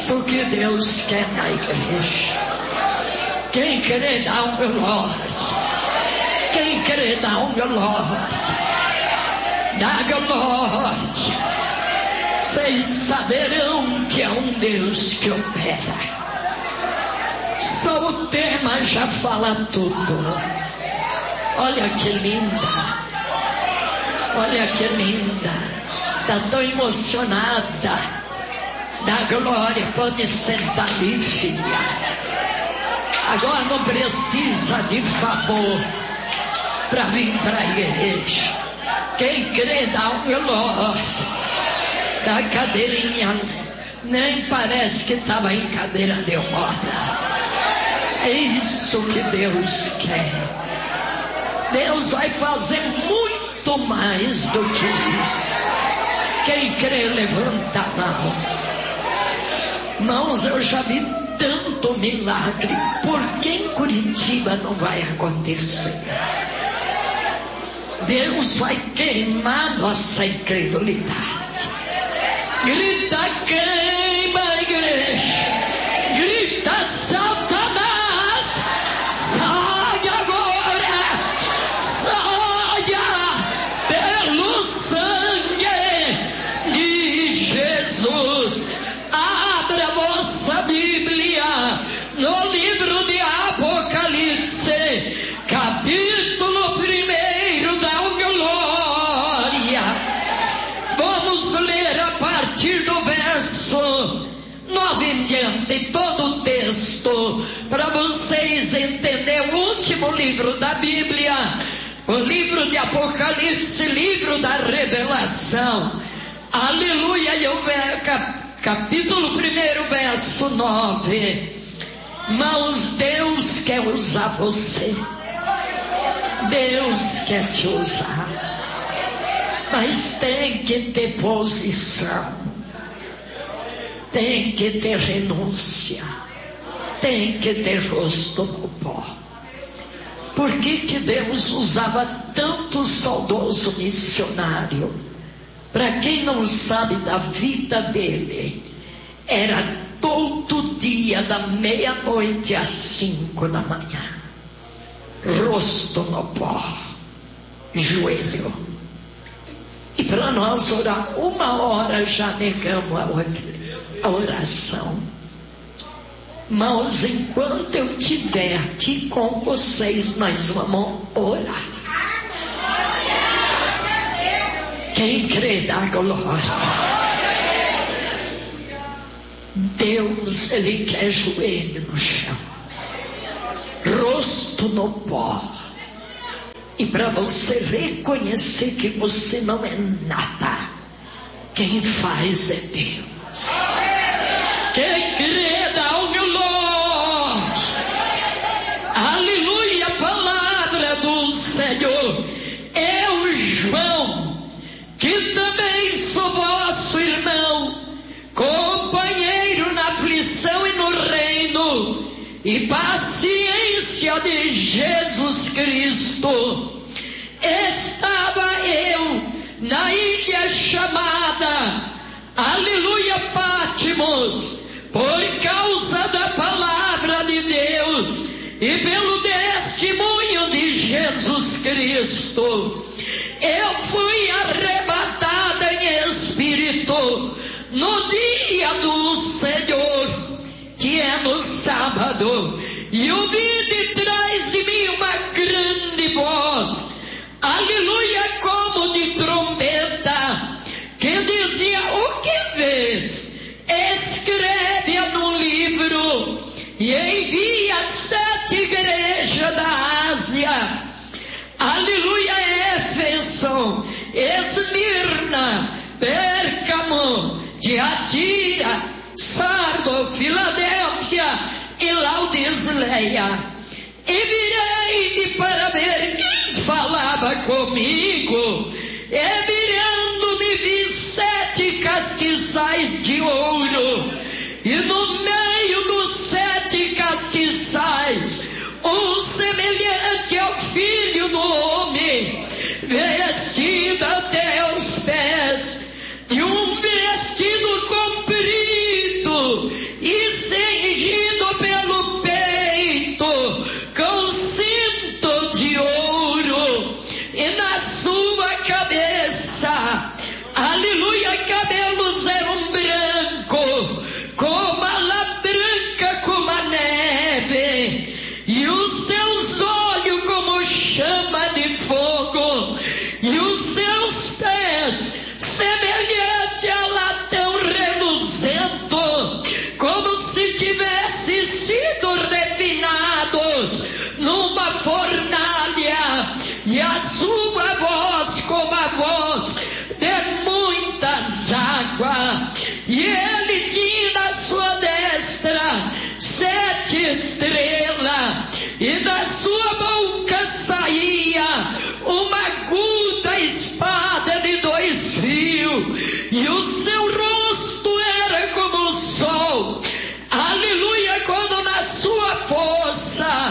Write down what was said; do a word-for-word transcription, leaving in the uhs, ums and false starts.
isso que Deus quer na igreja. Quem crê dá um glória. Quem crê dá um glória. Dá glória. Vocês saberão que é um Deus que opera. Só o tema já fala tudo. Olha que linda. Olha que linda. Está tão emocionada. Dá glória. Pode sentar ali, filha. Agora não precisa de favor para vir para a igreja. Quem crê dá um glória. Da cadeirinha. Nem parece que estava em cadeira de roda. É isso que Deus quer. Deus vai fazer muito mais do que isso. Quem crê, levanta a mão. Irmãos, eu já vi tanto milagre. Por que em Curitiba não vai acontecer? Deus vai queimar nossa incredulidade. Grita, queima a igreja. Grita, Satanás, sai agora. Saia pelo sangue de Jesus. Abra a vossa Bíblia no livro de Apocalipse, capítulo primeiro da glória. Vamos ler a partir do verso nove em diante, todo o texto, para vocês entenderem o último livro da Bíblia, o livro de Apocalipse, livro da revelação. Aleluia! E o capítulo primeiro, verso nove. Irmãos, Deus quer usar você. Deus quer te usar. Mas tem que ter posição. Tem que ter renúncia. Tem que ter rosto no pó. Por que que Deus usava tanto saudoso missionário? Para quem não sabe da vida dele, era todo dia da meia-noite às cinco da manhã. Rosto no pó, joelho. E para nós orar uma hora já negamos a oração. Mas enquanto eu estiver aqui com vocês, nós vamos orar. Quem crê dá glória. Deus, Ele quer joelho no chão, rosto no pó. E para você reconhecer que você não é nada, quem faz é Deus. Quem crê dá o glória. Aleluia, a palavra do Senhor. Eu, João, que também sou vosso irmão, companheiro na aflição e no reino e paciência de Jesus Cristo, estava eu na ilha chamada, aleluia, Patmos, por causa da palavra de Deus e pelo testemunho de Jesus Cristo. Eu fui arrebatada em espírito no dia do Senhor, que é no sábado, e ouvi de trás de mim uma grande voz, aleluia, como de trombeta, que dizia: o que vês? Escreve no livro e envia as sete igrejas da Ásia, aleluia, Éfeso, Esmirna, Pérgamo, Tiatira, Sardo, Filadélfia e Laodiceia. E virei-me para ver quem falava comigo, e virando-me vi sete castiçais de ouro, e no meio dos sete castiçais um semelhante ao Filho do Homem, vestido até os pés de um vestido comprido sua voz como a voz de muitas águas, e ele tinha na sua destra sete estrelas, e da sua boca saía uma aguda espada de dois fios, e o seu rosto era como o sol. Aleluia. Quando na sua força